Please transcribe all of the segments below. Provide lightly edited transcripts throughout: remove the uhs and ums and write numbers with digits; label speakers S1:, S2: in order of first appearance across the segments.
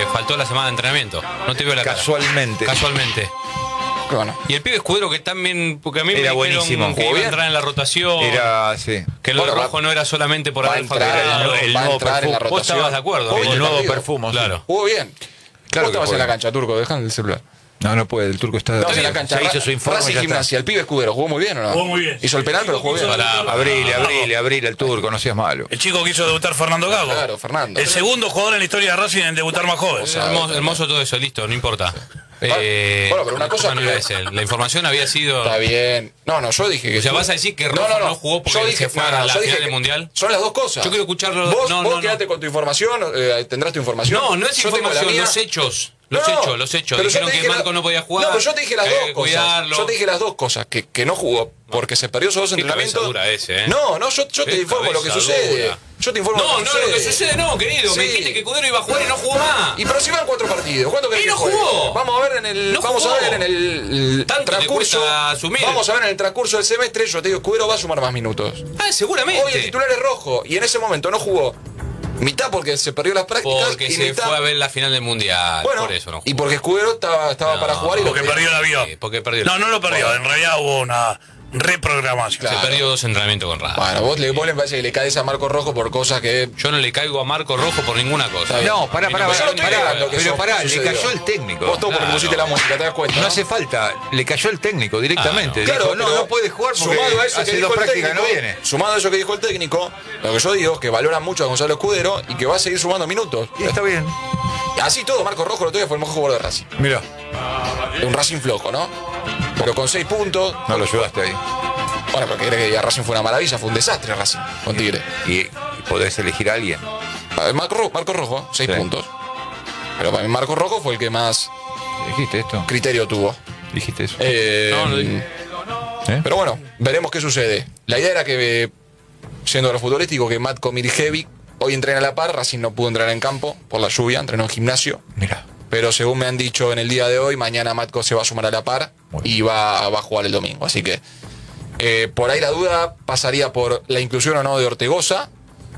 S1: faltó la semana de entrenamiento. No te veo la cara.
S2: Casualmente.
S3: Bueno.
S1: Y el pibe Escudero que también, porque a mí
S2: Era
S1: me
S2: buenísimo.
S1: dijeron que
S2: Jugó
S1: iba a
S2: bien.
S1: entrar en la rotación.
S2: Sí.
S1: Que lo de
S3: Bueno,
S1: Rojo no era solamente por
S3: va a
S1: haber
S3: entrar,
S1: faltado.
S2: el
S3: va a
S2: nuevo
S3: entrar en la
S2: perfume.
S1: Vos
S3: rotación.
S1: estabas de acuerdo.
S3: Hoy
S1: ¿no?
S2: El nuevo
S3: partido.
S2: perfume.
S1: Claro.
S3: Jugó bien.
S2: Claro
S3: Vos
S2: que
S3: estabas
S2: jugó
S3: en la
S2: bien.
S3: cancha, Turco, dejá el celular.
S2: No puede, el turco está...
S3: Estabas en la cancha.
S2: Ya hizo su informe.
S3: Racing
S2: Ya está.
S3: Gimnasia, el pibe Escudero, ¿jugó muy bien o no?
S4: Jugó muy bien.
S3: Hizo el penal, pero jugó bien.
S2: Abrile el turco, no seas malo.
S4: El chico quiso debutar Fernando Gago.
S3: Claro, Fernando.
S4: El segundo jugador en la historia de Racing en debutar más joven.
S1: Hermoso todo eso, listo, no importa.
S3: Bueno, pero una cosa
S1: no
S3: que-
S1: iba a decir, la información había sido...
S3: Está bien. No, yo dije que...
S1: O sea, vas a decir que Rojo no jugó porque
S3: yo dije,
S1: se fue a la
S3: yo
S1: final
S3: dije
S1: del
S3: que
S1: Mundial.
S3: Son las dos cosas.
S1: Yo quiero escucharlo.
S3: Vos,
S1: No,
S3: vos
S1: no,
S3: quedate
S1: no.
S3: con tu información, tendrás tu información.
S1: No, no es
S3: Yo tengo la
S1: información,
S3: mía.
S1: los hechos.
S3: No,
S1: Los hechos.
S3: pero yo
S1: Dijeron
S3: te
S1: que
S3: dije
S1: Marco no podía jugar.
S3: No, pero yo te dije las
S1: que
S3: dos
S1: hay que
S3: cosas.
S1: cuidarlo.
S3: Yo te dije las dos cosas, que no jugó porque se perdió esos dos
S1: Qué
S3: entrenamientos.
S1: cabeza dura ese, ¿eh?
S3: No, yo te
S1: Qué
S3: informo lo que
S1: cabeza
S3: sucede.
S1: dura.
S3: Yo te informo
S1: No,
S3: lo que
S1: lo que sucede no, querido.
S3: Sí.
S1: Me dijiste que Escudero iba a jugar y no jugó más.
S3: Y pero si van 4 partidos, ¿cuánto querés
S1: Y
S3: que
S1: no
S3: juegue?
S1: jugó.
S3: Vamos a ver en el
S1: No
S3: vamos
S1: jugó.
S3: a ver en el
S1: Tanto te
S3: transcurso.
S1: cuesta asumir.
S3: Vamos a ver en el transcurso del semestre, yo te digo, Escudero va a sumar más minutos.
S1: Seguramente.
S3: Hoy el titular es Rojo y en ese momento no jugó. Mitad porque se perdió las prácticas
S1: Porque
S3: y
S1: se
S3: mitad...
S1: fue a ver la final del Mundial.
S3: Bueno,
S1: por eso no jugó.
S3: y porque Escudero estaba
S1: No,
S3: para jugar y lo
S4: Porque
S3: que...
S4: perdió el avión.
S1: Sí, porque perdió.
S4: No lo perdió. En realidad hubo una reprogramación.
S3: Claro.
S1: Se perdió 2 entrenamientos con Racing.
S3: Bueno, vos le parece que le caes a Marco Rojo por cosas que...
S1: Yo no le caigo a Marco Rojo por ninguna cosa.
S3: bien.
S2: No, pará,
S1: Yo no estoy
S3: negando que
S2: pero
S3: eso
S2: pará, le
S3: sucedió.
S2: cayó el técnico.
S3: Vos todo porque
S1: Claro.
S3: pusiste la música, te das cuenta.
S2: No hace falta, le cayó el técnico directamente.
S3: Claro,
S2: Dijo, no,
S3: pero
S2: no puede jugar porque
S3: sumado a eso que
S2: hace
S3: dijo
S2: 2
S3: el
S2: prácticas
S3: técnico,
S2: no viene.
S3: Sumado a eso que dijo el técnico, lo que yo digo es que valoran mucho a Gonzalo Escudero y que va a seguir sumando minutos.
S2: Y está bien.
S3: Así todo, Marco Rojo lo tuyo fue el mejor jugador de Racing.
S2: Mira,
S3: Un Racing flojo, ¿no? Pero con 6 puntos.
S2: no lo ayudaste ahí.
S3: Bueno, porque crees que Racing fue una maravilla, fue un desastre Racing con Tigre.
S2: Y podés elegir a alguien.
S3: Marco Rojo, 6
S2: Sí.
S3: puntos. Pero para mí Marco Rojo fue el que más
S2: ¿Dijiste esto?
S3: criterio tuvo.
S2: ¿Dijiste eso?
S1: No dije.
S3: Pero bueno, veremos qué sucede. La idea era que, siendo lo futbolístico, que Matko Mirjevic hoy entrena a la par, Racing no pudo entrar en campo por la lluvia, entrenó en gimnasio.
S2: Mira.
S3: Pero según me han dicho en el día de hoy, mañana Matko se va a sumar a la par y va a jugar el domingo. Así que por ahí la duda pasaría por la inclusión o no de Ortegoza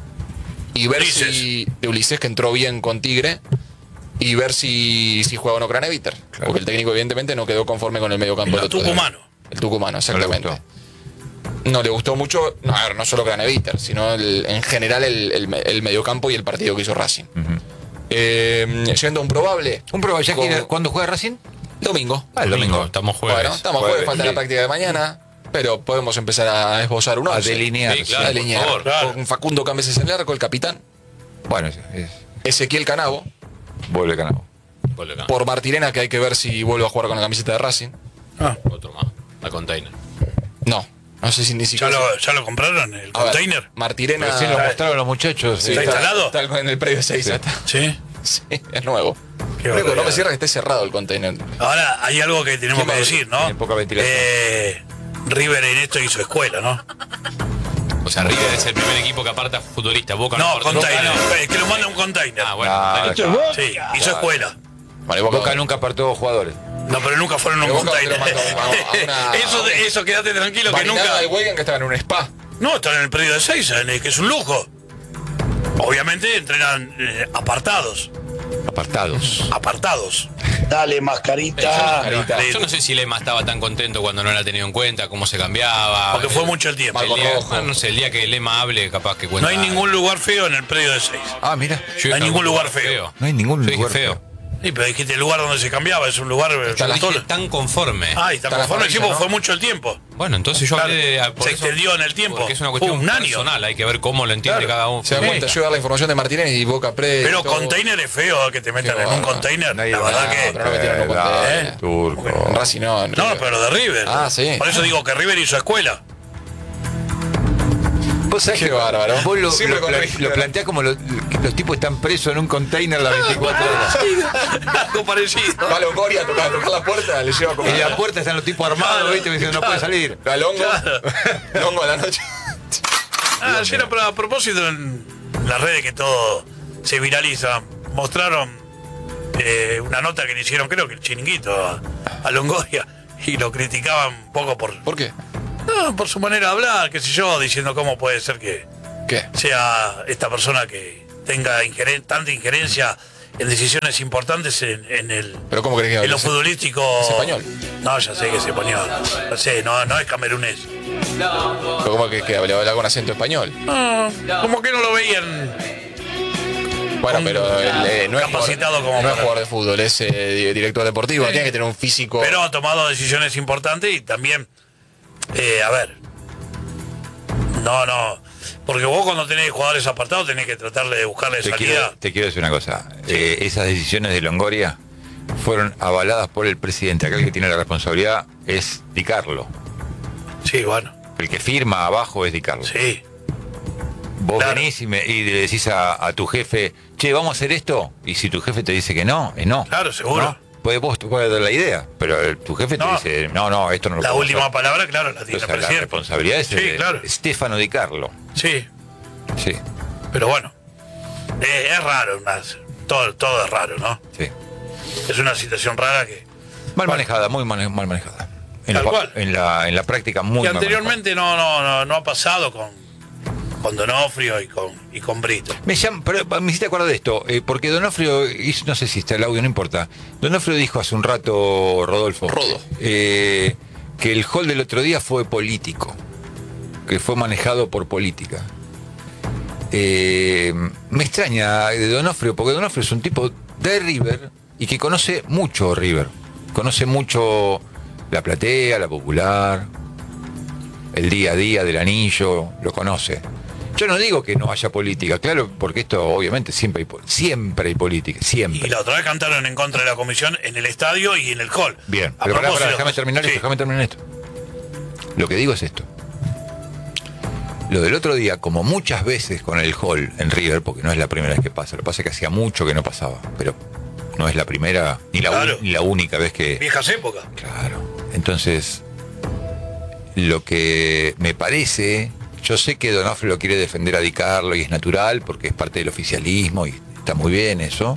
S3: y ver
S4: Ulises.
S3: si de Ulises, que entró bien con Tigre, y ver si juega o no Craneviter.
S2: Claro.
S3: Porque el técnico evidentemente no quedó conforme con el mediocampo.
S4: El
S3: del otro día.
S4: tucumano.
S3: El tucumano, exactamente.
S2: gustó.
S3: No le gustó mucho, no, a ver, no solo Craneviter, sino en general el mediocampo y el partido que hizo Racing. Yendo a un probable.
S2: Un probable, ya
S3: Con-
S2: que ¿cuándo juega Racing?
S3: Domingo.
S2: El domingo.
S1: Estamos jueves.
S3: Bueno, estamos jueves, falta la
S2: Sí.
S3: práctica de mañana, pero podemos empezar a esbozar un
S2: A
S3: once.
S2: delinear.
S1: Sí, claro.
S3: A
S1: por
S3: delinear.
S1: favor,
S4: claro.
S3: Con Facundo Cambeses en el arco, el capitán.
S2: Bueno,
S3: Ezequiel Canavo.
S2: vuelve Canavo.
S1: Vuelve acá.
S3: Por Martirena, que hay que ver si vuelve a jugar con la camiseta de Racing.
S1: Otro más. La container.
S3: No sé si ni siquiera.
S4: ¿Ya lo compraron? ¿El
S3: A ver,
S4: container?
S3: Martirena.
S2: Recién lo mostraron los muchachos.
S3: Sí,
S4: ¿Está instalado?
S3: Está en el predio 6.
S2: Sí.
S3: Está.
S4: Sí.
S3: Sí, es nuevo.
S4: Qué
S3: Creo que no
S4: barbaridad.
S3: me cierra que esté cerrado el container.
S4: Ahora hay algo que tenemos
S3: ¿Quién
S4: que
S3: va a
S4: decir, ¿no?
S2: Tiene poca ventilación.
S4: River en esto hizo escuela, ¿no?
S1: O sea, River es el primer equipo que aparta futbolista. Boca
S4: No,
S1: aparta-
S4: container.
S1: Boca no.
S4: Es que lo manda un container.
S1: Ah, bueno.
S2: Ah,
S1: container.
S4: Sí, hizo escuela.
S3: Vale,
S2: Boca nunca apartó jugadores.
S4: No, pero nunca fueron un
S3: Pero Boca
S4: container.
S3: te lo mandó a una-
S4: Eso quédate tranquilo que nunca.
S3: de Weigand que estaba en un spa.
S4: No, están en el predio de Seiza, que es un lujo. Obviamente entrenan apartados.
S2: Apartados.
S5: Dale, mascarita.
S1: Yo no sé si Lema estaba tan contento cuando no la ha tenido en cuenta, cómo se cambiaba.
S4: Porque fue mucho el tiempo.
S3: Marco
S1: El día-
S3: Rojo.
S1: no sé, el día que Lema hable, capaz que
S4: No
S1: cuenta.
S4: hay ningún lugar feo en el predio de Seiza.
S2: Ah, mira.
S1: Yo
S4: no
S1: dije
S4: hay ningún
S1: algún
S4: lugar feo.
S2: No hay ningún
S1: Yo dije
S2: lugar
S1: feo.
S4: Sí, pero dijiste el lugar donde se cambiaba, es un lugar.
S1: Yo dije tan conforme.
S4: Ah, y está
S3: Está la
S4: conforme el
S3: parrilla,
S4: tiempo,
S3: ¿no?
S4: fue mucho el tiempo.
S1: Bueno, entonces yo
S4: Claro,
S1: hablé de. por
S4: se
S1: eso-
S4: extendió en el tiempo.
S1: Porque es una cuestión
S4: Un año.
S1: personal, hay que ver cómo lo entiende
S4: Claro.
S1: cada uno.
S3: Se da cuenta, yo dar la información de Martínez y Boca Pre.
S4: Pero
S3: todo.
S4: container es feo que te metan
S3: Qué
S4: en un
S3: bárbaro.
S4: container.
S2: Nadie
S4: La
S2: va
S4: verdad
S2: a-
S4: que.
S3: Pero no metieron un container.
S4: ¿Eh?
S2: Turco.
S3: En Racing no. en
S4: No,
S3: River.
S4: pero de River.
S3: Ah, sí.
S4: Por eso digo que River hizo escuela.
S2: Vos sabés
S3: Qué
S2: que
S3: bárbaro.
S2: vos lo,
S3: Siempre con River.
S2: lo planteás como que los tipos están presos en un container las 24 horas.
S4: Algo parecido.
S3: Va a Longoria a tocar la puerta, le lleva
S2: En
S3: comida.
S2: la puerta están los tipos armados, ¿viste? Diciendo, no puede salir.
S3: A Longo.
S4: Claro.
S3: Longo a la noche.
S4: Ayer a propósito en las redes que todo se viraliza, mostraron una nota que le hicieron, creo que el Chiringuito a Longoria, y lo criticaban un poco
S3: ¿Por qué?
S4: por su manera de hablar, qué sé yo, diciendo cómo puede ser que
S3: ¿Qué?
S4: sea esta persona que tenga tanta injerencia en decisiones importantes en el
S3: ¿Pero cómo crees que
S4: en lo
S3: habla?
S4: futbolístico.
S3: ¿Es español?
S4: No, ya sé que es español. Ya sé, no es camerunés.
S3: ¿Pero cómo crees que habla con acento español?
S4: Como que no lo veían.
S3: Bueno, pero él no es
S4: Capacitado
S3: jugador,
S4: como
S3: no es
S4: para-
S3: jugador de fútbol, es director deportivo, tiene que tener un físico.
S4: Pero ha tomado decisiones importantes y también, a ver, no, porque vos cuando tenés jugadores apartados tenés que tratarle de buscarle salida.
S2: Te quiero decir una cosa. Esas decisiones de Longoria fueron avaladas por el presidente. Acá el que tiene la responsabilidad es Di Carlo.
S4: Sí, bueno,
S2: El que firma abajo es Di Carlo.
S4: sí.
S2: Vos
S4: Claro.
S2: venís y le decís a tu jefe, che, ¿vamos a hacer esto? Y si tu jefe te dice que no, es no.
S4: Claro, seguro.
S2: ¿No? Vos puedes dar la idea, pero tu jefe te
S4: No.
S2: dice, no, esto no lo
S4: La
S2: podemos
S4: última
S2: hacer.
S4: palabra, claro, la tiene
S2: Entonces,
S4: el
S2: la
S4: presidente.
S2: responsabilidad es
S4: Sí,
S2: de
S4: claro.
S2: Stefano Di Carlo.
S4: Sí,
S2: Sí,
S4: pero bueno, es raro, todo es raro, ¿no?
S2: sí.
S4: Es una situación rara que
S2: Mal manejada, muy mal manejada.
S4: Tal cual.
S2: En la práctica muy
S4: que
S2: mal
S4: anteriormente no ha pasado con Donofrio y con Brito.
S2: Pero me hiciste acordar de esto, porque Donofrio, no sé si está el audio, no importa. Donofrio dijo hace un rato, Rodolfo, que el hall del otro día fue político, que fue manejado por política. Me extraña de Donofrio, porque Donofrio es un tipo de River y que conoce mucho River. Conoce mucho la platea, la popular, el día a día del anillo, lo conoce. Yo no digo que no haya política, claro, porque esto obviamente siempre hay política,
S4: Y
S2: siempre.
S4: la otra vez cantaron en contra de la comisión en el estadio y en el hall.
S2: Bien,
S4: A
S2: pero pará,
S4: propósito.
S2: déjame terminar
S4: Sí.
S2: esto, Lo que digo es esto. Lo del otro día, como muchas veces con el hall en River, porque no es la primera vez que pasa, lo que pasa es que hacía mucho que no pasaba, pero no es la primera ni la,
S4: Claro.
S2: ni la única vez que...
S4: Viejas épocas.
S2: Claro. Entonces, lo que me parece, yo sé que Donofrio lo quiere defender a Di Carlo y es natural porque es parte del oficialismo y está muy bien eso.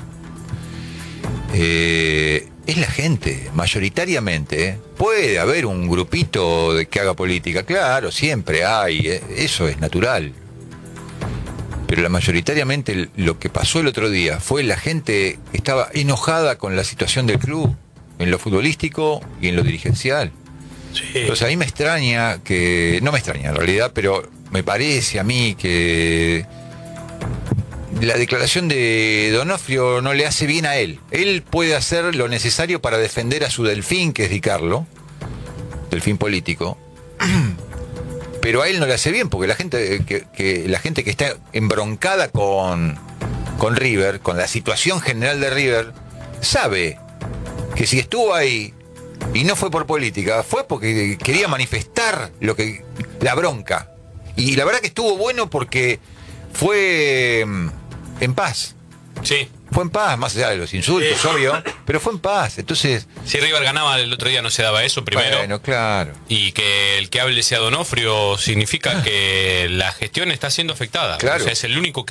S2: Es la gente, mayoritariamente. Puede haber un grupito que haga política, claro, siempre hay, eso es natural. Pero mayoritariamente lo que pasó el otro día fue la gente que estaba enojada con la situación del club, en lo futbolístico y en lo dirigencial.
S4: Sí.
S2: Entonces a mí me extraña que, no me extraña en realidad, pero me parece a mí que la declaración de Donofrio no le hace bien a él. Él puede hacer lo necesario para defender a su delfín, que es Di Carlo, delfín político, pero a él no le hace bien, porque la gente que está embroncada con River, con la situación general de River, sabe que si estuvo ahí y no fue por política, fue porque quería manifestar la bronca. Y la verdad que estuvo bueno porque fue en paz.
S1: Sí.
S2: Fue en paz, más allá de los insultos, obvio, pero fue en paz. Entonces,
S1: Si River ganaba el otro día no se daba eso primero.
S2: bueno, claro.
S1: Y que el que hable sea Donofrio significa que la gestión está siendo afectada.
S2: Claro.
S1: O sea, es el único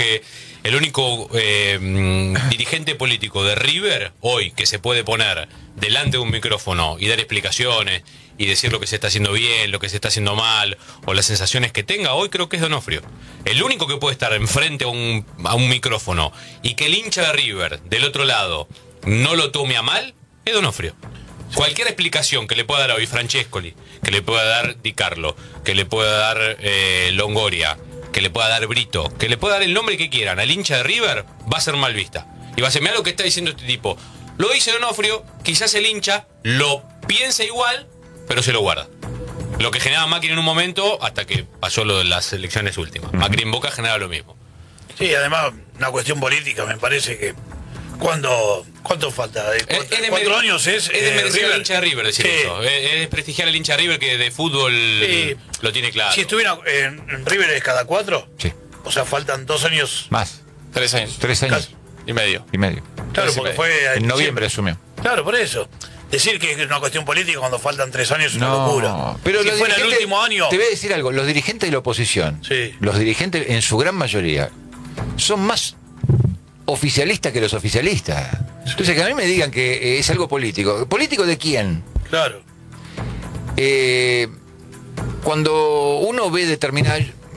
S1: dirigente político de River hoy que se puede poner delante de un micrófono y dar explicaciones y decir lo que se está haciendo bien, lo que se está haciendo mal, o las sensaciones que tenga, hoy creo que es Donofrio. El único que puede estar enfrente a un micrófono y que el hincha de River del otro lado no lo tome a mal, es Donofrio. Cualquier explicación que le pueda dar hoy Francescoli, que le pueda dar Di Carlo, que le pueda dar Longoria, que le pueda dar Brito, que le pueda dar el nombre que quieran al hincha de River, va a ser mal vista. Y va a ser, mirá lo que está diciendo este tipo. Lo dice Donofrio, quizás el hincha lo piensa igual, pero se lo guarda. Lo que generaba Macri en un momento, hasta que pasó lo de las elecciones últimas. Macri en Boca generaba lo mismo.
S4: Sí, además, una cuestión política, me parece que. ¿Cuánto falta? ¿Cuatro años es?
S1: Es desmerecer al hincha de River decir
S4: Sí.
S1: eso. Es desprestigiar al hincha de River que de fútbol
S4: Sí.
S1: lo tiene claro.
S4: Si estuviera en River es cada 4,
S2: Sí.
S4: o sea, faltan 2 años.
S2: Más.
S3: 3 años
S2: 3 años
S3: y medio.
S2: y medio.
S4: Claro,
S3: Casi
S4: porque
S3: medio.
S4: fue.
S2: En noviembre asumió.
S4: Claro, por eso. Decir que es una cuestión política cuando faltan 3 años es una locura.
S2: Pero
S4: si
S2: los
S4: fuera el
S2: dirigentes-
S4: último año.
S2: Te voy a decir algo, los dirigentes de la oposición,
S4: Sí.
S2: los dirigentes en su gran mayoría, son más oficialistas que los oficialistas. Entonces que a mí me digan que es algo político. ¿Político de quién?
S4: Claro.
S2: Cuando uno ve determinadas...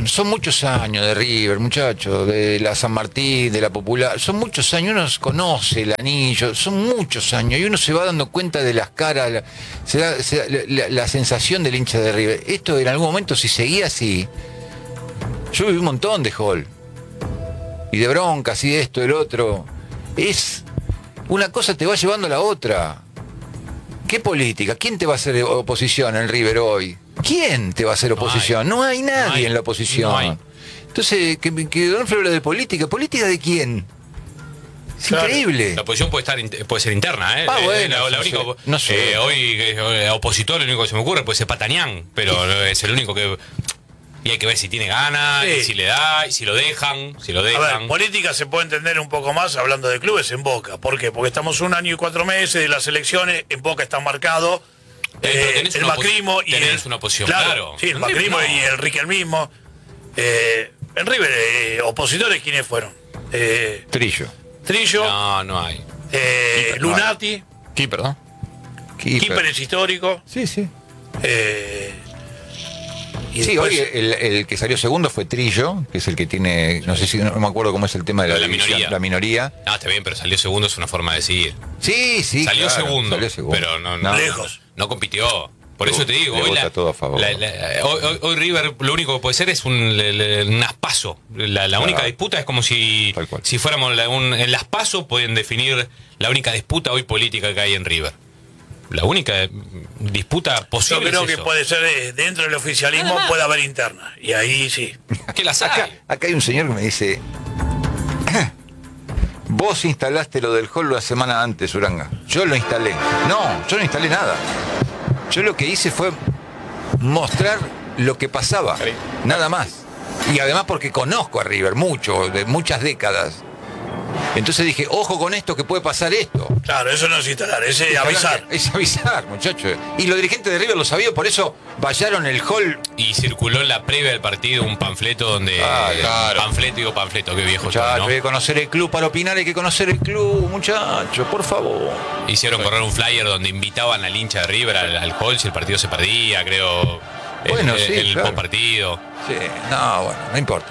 S2: Son muchos años de River, muchachos, de la San Martín, de la Popular. Son muchos años, uno conoce el anillo, son muchos años y uno se va dando cuenta de las caras, la sensación del hincha de River. Esto en algún momento, si seguía así, yo viví un montón de Hall y de broncas y de esto, del otro. Es una cosa te va llevando a la otra. ¿Qué política? ¿Quién te va a hacer oposición en River hoy? ¿Quién te va a hacer oposición? No hay nadie en la oposición.
S1: No hay.
S2: Entonces, que Donofrio habla de política. ¿Política de quién? Es increíble.
S1: La oposición puede ser interna, ¿eh?
S2: Bueno,
S1: la única,
S2: no sé.
S1: Hoy, opositor, lo único que se me ocurre puede ser Patanián, pero es el único que... Y hay que ver si tiene ganas,
S4: Sí.
S1: y si le da, y si lo dejan,
S4: A ver, política se puede entender un poco más hablando de clubes en Boca. ¿Por qué? Porque estamos 1 año y 4 meses de las elecciones, en Boca está marcado
S1: tenés
S4: el
S1: una
S4: macrismo y
S1: tenés una oposición, claro.
S4: Sí, el macrismo y el riquelmismo. En River, opositores, ¿quiénes fueron?
S2: Trillo.
S4: Trillo,
S1: No hay.
S4: Lunati,
S3: Keeper, ¿no?
S4: Keeper es histórico.
S2: Sí, sí.
S4: Y
S2: Sí,
S4: después-
S2: hoy el que salió segundo fue Trillo, que es el que tiene, no sé si, no me acuerdo cómo es el tema de la división,
S1: minoría.
S2: la minoría.
S1: Ah, está bien, pero salió segundo, es una forma de seguir.
S2: Sí, sí,
S1: Salió
S2: claro,
S1: segundo,
S2: salió segundo.
S1: pero no,
S4: Lejos.
S1: no compitió. Por eso te digo,
S2: Le
S1: hoy,
S2: vota todo a favor.
S1: hoy River lo único que puede ser es un aspaso. La única disputa es como si
S2: Tal cual.
S1: fuéramos en las PASO pueden definir la única disputa hoy política que hay en River. La única disputa
S4: Yo
S1: posible
S4: creo
S1: es
S4: que
S1: eso.
S4: puede ser dentro del oficialismo, puede haber interna. Y ahí sí.
S1: ¿Qué las hay?
S2: Acá hay un señor que me dice, vos instalaste lo del hall la semana antes, Uranga. Yo lo instalé. No, yo no instalé nada. Yo lo que hice fue mostrar lo que pasaba, nada más. Y además porque conozco a River mucho, de muchas décadas. Entonces dije, ojo con esto, que puede pasar esto.
S4: Claro, eso no es instalar, es avisar.
S2: Es avisar, muchachos. Y los dirigentes de River lo sabían, por eso vallaron el hall.
S1: Y circuló en la previa del partido un panfleto donde...
S2: Claro.
S1: Panfleto, qué viejo
S2: Muchachos,
S1: estoy, ¿no?
S2: hay que conocer el club para opinar, hay que conocer el club, muchachos, por favor.
S1: Hicieron correr un flyer donde invitaban al hincha de River al hall si el partido se perdía, creo.
S2: Bueno, sí,
S1: el
S2: claro.
S1: postpartido.
S2: Sí, no, bueno, no importa.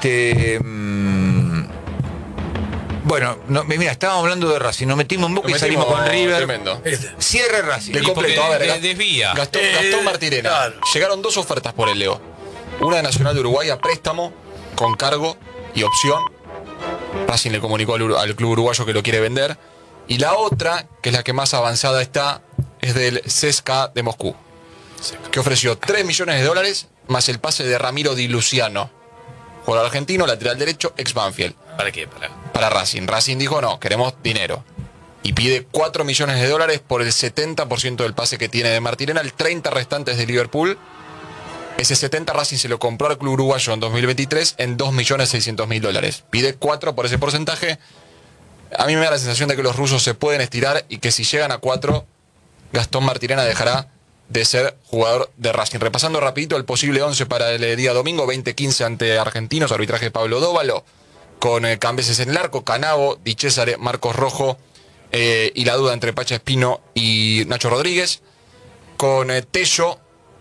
S2: Bueno, mira, estábamos hablando de Racing, nos metimos en Boca y
S3: Nos
S2: salimos
S3: metimos
S2: con River.
S3: tremendo.
S2: Cierre Racing.
S3: De
S1: Y
S3: completo,
S1: porque
S3: a ver,
S1: desvía.
S3: Gastón Martirena.
S4: Claro.
S3: Llegaron 2 ofertas por el Leo. Una de Nacional de Uruguay a préstamo, con cargo y opción. Racing le comunicó al club uruguayo que lo quiere vender. Y la otra, que es la que más avanzada está, es del CSKA de Moscú, que ofreció $3 millones más el pase de Ramiro Di Luciano, jugador argentino, lateral derecho, ex Banfield,
S1: ¿Para qué?
S3: para Racing. Racing dijo no, queremos dinero. Y pide $4 millones por el 70% del pase que tiene de Martirena, el 30% restantes de Liverpool. Ese 70 Racing se lo compró al club uruguayo en 2023 en $2.600.000. Pide 4 por ese porcentaje. A mí me da la sensación de que los rusos se pueden estirar y que si llegan a 4, Gastón Martirena dejará de ser jugador de Racing. Repasando rapidito el posible 11 para el día domingo, 20-15 ante Argentinos, arbitraje de Pablo Dóvalo, con Cambeses en el arco, Canavo, Di Cesare, Marcos Rojo, y la duda entre Pacha Espino y Nacho Rodríguez, con Tello,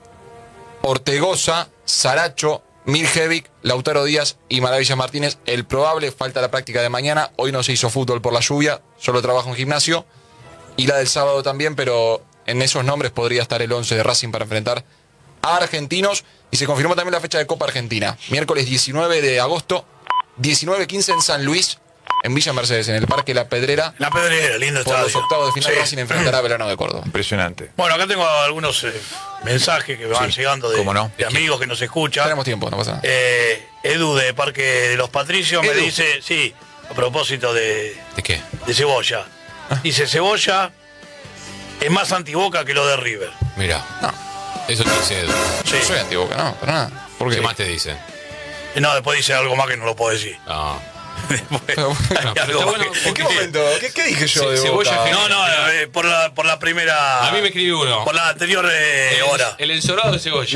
S3: Ortegoza, Saracho, Mirjevic, Lautaro Díaz y Maravilla Martínez. El probable, falta la práctica de mañana. Hoy no se hizo fútbol por la lluvia, solo trabajo en gimnasio. Y la del sábado también, pero en esos nombres podría estar el 11 de Racing para enfrentar a Argentinos. Y se confirmó también la fecha de Copa Argentina. Miércoles 19 de agosto, 19-15 en San Luis, en Villa Mercedes, en el Parque La Pedrera.
S4: La Pedrera, lindo
S3: Por
S4: estadio.
S3: los octavos de final,
S4: Sí.
S3: Racing enfrentará a Belgrano de Córdoba.
S2: Impresionante.
S4: Bueno, acá tengo algunos mensajes que me van llegando de,
S2: cómo no.
S4: de amigos que nos escuchan.
S3: Tenemos tiempo, no pasa nada.
S4: Edu de Parque de los Patricios me
S2: Edu.
S4: dice, sí, a propósito de
S1: ¿De qué?
S4: Cebolla. Dice, Cebolla es más antiboca que lo de River.
S1: Mira.
S3: No.
S1: Eso te dice Edu.
S4: Sí.
S3: No soy antiboca, no, para nada. ¿Por
S1: ¿Qué
S3: qué?
S1: más te dice?
S4: Y no, después dice algo más que no lo puedo decir.
S1: No.
S3: Pero bueno,
S4: hay algo
S1: está
S4: más
S1: bueno,
S3: ¿En qué momento? ¿Qué dije yo de
S1: Cebolla
S3: Boca?
S4: por la primera.
S1: A mí me escribió uno.
S4: Por la anterior hora.
S1: El ensorado de cebolla.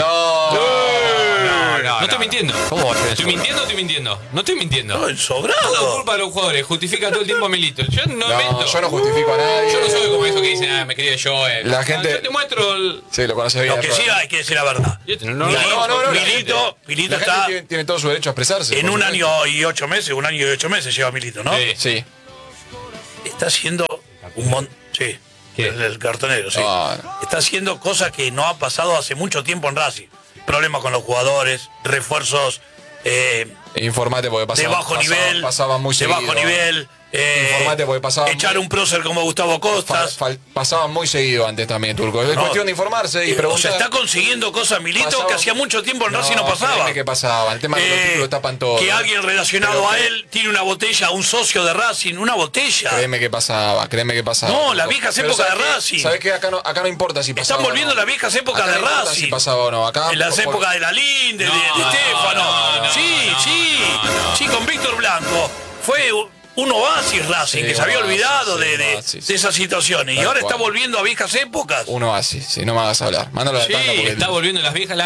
S3: No.
S1: No estoy mintiendo.
S2: ¿Cómo va a ser
S1: ¿Estoy
S2: eso?
S1: mintiendo o estoy mintiendo? No estoy mintiendo.
S4: No, sobrado.
S1: Todo culpa de los jugadores. Justifica todo el tiempo a Milito. Yo no
S3: No,
S1: miento.
S3: yo no justifico a nadie.
S1: Yo no soy como eso que dicen, me escribe yo.
S3: La gente-
S1: Yo te muestro el...
S3: Sí, lo conoces bien.
S4: Lo que sí hay que decir la verdad.
S1: No,
S4: Milito
S3: La
S4: está
S3: gente tiene todo su derecho a expresarse.
S4: en
S3: por
S4: un
S3: supuesto.
S4: año y 8 meses, lleva Milito, ¿no?
S1: Sí.
S3: Sí.
S4: Está haciendo un montón. Sí.
S1: ¿Qué?
S4: El cartonero, sí.
S3: No.
S4: Está haciendo cosas que no ha pasado hace mucho tiempo en Racing. Problemas con los jugadores, refuerzos
S3: Informate porque
S4: de bajo nivel.
S3: Pasaba muy
S4: de
S3: seguido.
S4: bajo nivel.
S3: Informate porque pasaba
S4: echar
S3: muy-
S4: un prócer como Gustavo Costas.
S3: Pasaban muy seguido antes también, Turco. Es
S4: No.
S3: cuestión de informarse y
S4: O
S3: preguntar.
S4: sea, está consiguiendo cosas Milito
S3: Pasaba-
S4: que hacía mucho tiempo en Racing no pasaba.
S3: créeme que pasaba. El tema de que los títulos tapan todo.
S4: Que alguien relacionado
S3: Pero
S4: a
S3: que-
S4: él tiene una botella, un socio de Racing, una botella.
S3: Créeme que pasaba.
S4: No,
S3: Turco.
S4: las viejas
S3: Pero
S4: épocas
S3: ¿sabes
S4: de
S3: qué?
S4: Racing.
S3: ¿Sabés qué? Acá no importa si pasaba.
S4: Están volviendo
S3: o no.
S4: las viejas épocas
S3: Acá
S4: de
S3: no importa
S4: Racing.
S3: si pasaba o no. Acá
S4: En las
S3: por-
S4: épocas de la Linde, de
S1: No,
S4: Estefano.
S1: no,
S4: sí,
S1: no,
S4: sí.
S1: no, no.
S4: Sí, con Víctor Blanco. Fue un oasis Racing,
S3: Sí,
S4: que se había
S3: un oasis,
S4: olvidado
S3: sí,
S4: de,
S3: un
S4: de-
S3: oasis.
S4: de esas situaciones. Y
S3: Tal
S4: ahora
S3: cual.
S4: está volviendo a viejas épocas.
S3: Uno así, si no me hagas hablar. Mándalo a la
S4: Sí,
S3: tanda porque-
S1: Está volviendo las viejas.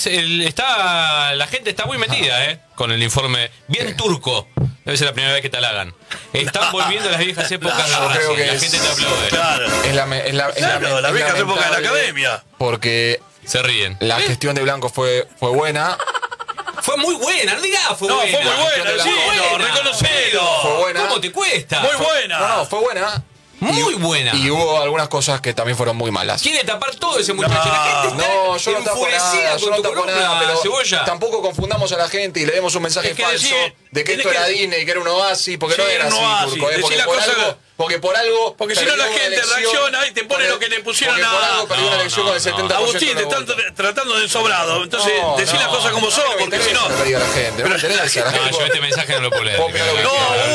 S1: La gente está muy metida, con el informe. Bien turco. Debe ser la primera vez que te halagan. Están volviendo las viejas épocas de
S3: Yo creo
S1: Racing.
S3: que
S1: La
S3: es-
S1: gente te aplaude.
S4: Claro. Claro, las viejas épocas de la
S3: lamentable
S4: academia.
S3: Porque
S1: Se ríen.
S3: la gestión de Blanco fue buena.
S1: Fue muy buena, no digas fue
S4: No,
S1: buena.
S4: fue muy buena,
S1: Fue
S4: decilo,
S1: buena.
S4: reconocelo.
S3: Fue buena.
S1: ¿Cómo te cuesta?
S4: Muy buena.
S3: No, fue buena.
S1: Muy buena.
S3: Y hubo algunas cosas que también fueron muy malas.
S1: Quiere tapar todo ese muchacho. La gente está
S3: No, yo no tapo
S1: enfurecida
S3: nada,
S1: con
S3: yo no
S1: tu
S3: tapo
S1: columna,
S3: nada, pero
S1: Cebolla.
S3: tampoco confundamos a la gente y le demos un mensaje
S4: Es que
S3: falso
S4: decir,
S3: de que
S4: tenés
S3: esto era
S4: que-
S3: Disney y que era un oasis, porque
S4: Sí,
S3: no era
S4: era
S3: así,
S4: un oasis.
S3: Turco,
S4: Decí
S3: porque
S4: la
S3: por
S4: cosa
S3: algo,
S4: que-
S3: porque por algo
S4: Porque si no
S3: perdió
S4: la
S3: una
S4: gente
S3: elección,
S4: reacciona y te pone lo que le pusieron
S3: porque por
S4: a-
S3: algo perdió una
S1: No,
S3: elección
S1: no,
S3: con el 70%.
S4: Agustín, te
S3: de
S4: están
S3: votos.
S4: tratando de sobrado. Entonces,
S3: No,
S4: decí las cosas como son,
S3: no me
S4: porque si
S3: interesa
S4: no.
S3: lo que diga la gente, no me interesa. La
S1: No,
S3: gente-
S1: yo este mensaje no lo puedo leer.
S3: Vos mirá lo que
S4: No,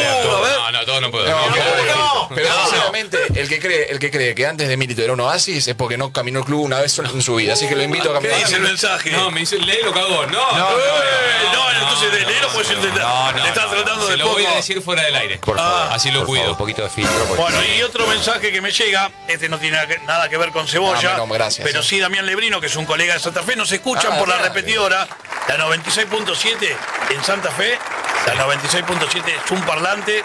S4: a ver.
S1: No, todo no puedo.
S3: No, pero
S4: No.
S3: sinceramente, el que cree que antes de Milito era un oasis es porque no caminó el club una vez en su vida. Así que lo invito a
S4: ¿Qué
S3: caminar.
S4: dice el mensaje?
S1: No, me dice, léelo, cagón. No,
S4: Entonces de leerlo pues le estás tratando
S1: Se
S4: de
S1: lo
S4: poco.
S1: voy a decir fuera del aire.
S2: Por favor.
S1: Así lo
S2: por
S1: cuido.
S2: favor, un poquito de filtro. porque-
S4: Bueno, y otro mensaje que me llega, este no tiene nada que ver con Cebolla,
S3: No, gracias,
S4: pero sí Damián Lebrino, que es un colega de Santa Fe, nos escuchan por la
S3: claro.
S4: repetidora, la 96.7 en Santa Fe, la 96.7 es un parlante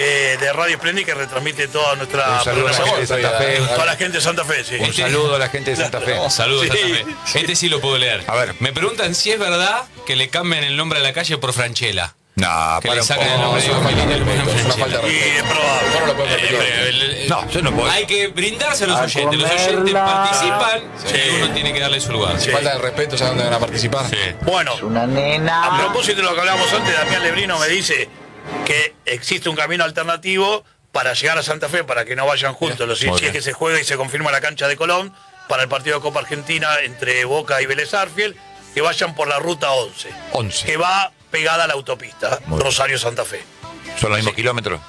S4: de Radio Splendid que retransmite toda nuestra
S2: Un saludo a la gente de Santa Fe.
S4: toda la gente de Santa Fe, sí.
S2: Un saludo a la gente de Santa Fe.
S1: Saludos,
S4: Sí.
S1: Santa Fe. Este sí lo puedo leer.
S2: A ver.
S1: Me preguntan si es verdad que le cambian el nombre a la calle por Franchella.
S2: No,
S1: Que
S2: para
S1: le
S2: un
S1: sacan el
S2: poco.
S1: nombre de
S3: es una falta de
S1: Milito y le ponen
S3: respeto, es una
S1: Franchella.
S3: falta de
S4: Y
S3: respeto.
S4: es probable.
S3: ¿Cómo lo puedes repetir?
S2: No, yo no puedo.
S1: Hay que brindarse a los oyentes. Los oyentes participan y uno tiene que darle su lugar.
S4: Sí.
S3: Falta de respeto, ¿sabes dónde van a participar?
S1: Sí.
S4: Bueno,
S5: Una nena.
S4: a propósito de lo que hablábamos antes, Damián Lebrino me dice que existe un camino alternativo para llegar a Santa Fe, para que no vayan juntos, los si es que se juega y se confirma la cancha de Colón, para el partido de Copa Argentina entre Boca y Vélez Sarsfield, que vayan por la ruta 11,
S2: 11.
S4: que va pegada a la autopista,
S2: Muy bien.
S4: Rosario-Santa Fe.
S2: Son los mismos kilómetros.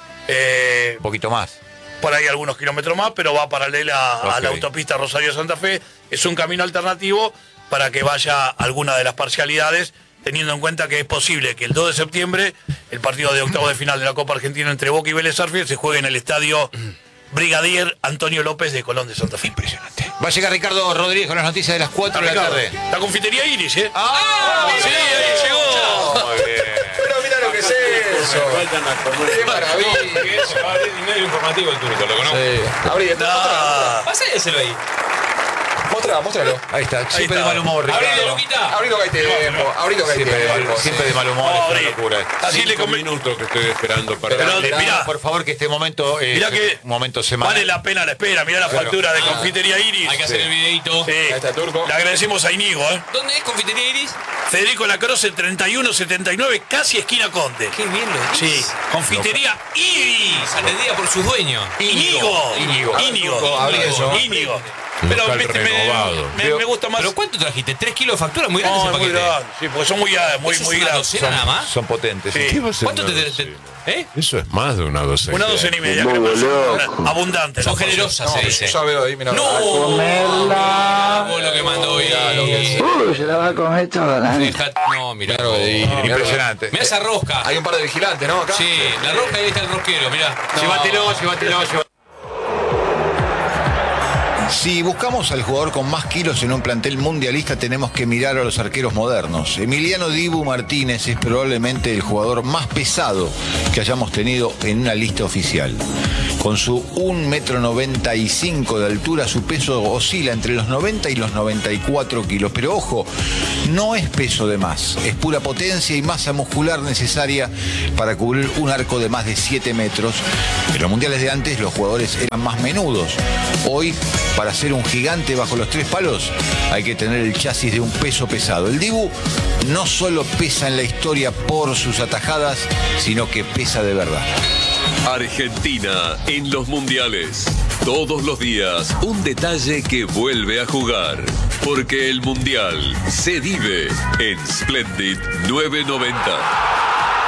S2: Un poquito más.
S4: Por ahí algunos kilómetros más, pero va paralela a
S2: Ok.
S4: la autopista Rosario-Santa Fe. Es un camino alternativo para que vaya alguna de las parcialidades, teniendo en cuenta que es posible que el 2 de septiembre el partido de octavo de final de la Copa Argentina entre Boca y Vélez Sarsfield se juegue en el estadio Brigadier Antonio López de Colón de Santa Fe.
S2: Impresionante. Va a llegar Ricardo Rodríguez con las noticias de las 4 de la
S4: Ricardo,
S2: tarde.
S4: la confitería Iris, ¿eh?
S2: ¡Ah!
S4: Sí, ahí llegó.
S2: Muy bien.
S3: Pero mira lo que es eso. Qué maravilla.
S1: Va a abrir dinero informativo el turco, ¿lo conozco?
S3: Sí. Abrí,
S4: Ah,
S1: Pásenselo ahí.
S3: Móstralo.
S2: Ahí está, siempre de
S4: está.
S2: mal humor, Ricardo.
S1: Abrilo, Luquita.
S3: Abrilo que hay tiempo. Abrilo que hay
S2: Siempre de
S3: tiempo.
S2: mal, siempre de mal humor,
S4: Vamos a
S2: es
S4: abrir.
S2: una locura.
S4: Así le
S6: 5
S4: conven-
S6: minutos que estoy esperando para...
S4: Pero
S2: Le
S4: mirá,
S2: por favor, que este momento es
S4: mirá que
S2: un momento semanal.
S4: vale la pena la espera. Mirá la factura de confitería Iris.
S1: Hay que hacer el videito.
S4: Sí.
S3: Ahí está Turco.
S4: Le agradecemos a Inigo, ¿eh?
S1: ¿Dónde es Confitería Iris?
S4: Federico Lacroce 3179, casi esquina Conde.
S1: Qué bien lo
S4: Sí,
S1: dices.
S4: confitería Iris.
S1: Atendida por sus dueños.
S4: Íñigo.
S2: Íñigo.
S4: Íñigo.
S3: Abrí eso.
S4: Íñigo. Pero
S6: local
S4: viste,
S6: renovado.
S4: me gusta más.
S1: ¿Pero cuánto trajiste? ¿3 kilos de factura? Muy grande
S4: No,
S1: ese
S4: es muy
S1: paquete.
S4: grande, sí, porque son muy
S1: ¿Eso es una
S4: grandes.
S1: docena nada más?
S2: Son potentes.
S4: Sí.
S6: ¿Qué va a ser
S1: ¿Cuánto
S6: una
S1: te,
S6: docena?
S1: ¿Eh?
S6: Eso es más de una docena.
S4: Una docena y media, creo que son abundantes.
S1: Son
S4: las cosas.
S1: generosas, se dice.
S3: Ya veo ahí, mira.
S1: ¡No!
S5: comerla.
S1: Vos lo que mandó hoy.
S5: Se la va a comer toda la
S1: No, mirá.
S3: Claro,
S2: Impresionante.
S1: Mirá esa rosca.
S3: Hay un par de vigilantes, ¿no? Acá.
S1: Sí, la rosca y ahí está el rosquero, mirá.
S2: Llévatelo. Si buscamos al jugador con más kilos en un plantel mundialista, tenemos que mirar a los arqueros modernos. Emiliano Dibu Martínez es probablemente el jugador más pesado que hayamos tenido en una lista oficial. Con su 1,95 m de altura, su peso oscila entre los 90 y los 94 kilos. Pero ojo, no es peso de más, es pura potencia y masa muscular necesaria para cubrir un arco de más de 7 metros. En los mundiales de antes los jugadores eran más menudos. Hoy, para ser un gigante bajo los 3 palos, hay que tener el chasis de un peso pesado. El Dibu no solo pesa en la historia por sus atajadas, sino que pesa de verdad.
S7: Argentina en los mundiales. Todos los días un detalle que vuelve a jugar. Porque el mundial se vive en Splendid 990.